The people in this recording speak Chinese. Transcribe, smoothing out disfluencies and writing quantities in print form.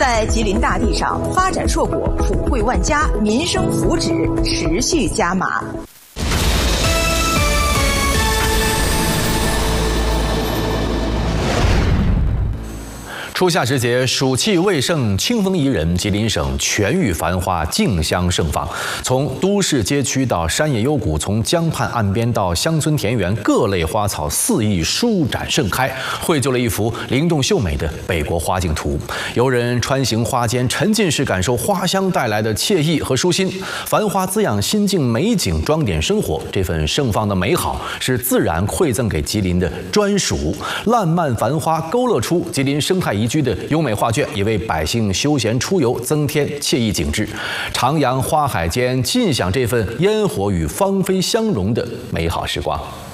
在吉林大地上发展硕果，富贵万家，民生福祉持续加码。 初夏时节，暑气未盛，清风宜人，吉林省全域繁花竞相盛放。从都市街区到山野幽谷，从江畔岸边到乡村田园，各类花草肆意舒展盛开，绘就了一幅灵动秀美的北国花境图。游人穿行花间，沉浸式感受花香带来的惬意和舒心。繁花滋养心境，美景装点生活。这份盛放的美好，是自然馈赠给吉林的专属。烂漫繁花勾勒出吉林生态宜居的优美画卷，也为百姓休闲出游增添惬意景致。徜徉花海间，尽享这份烟火与芳菲相融的美好时光。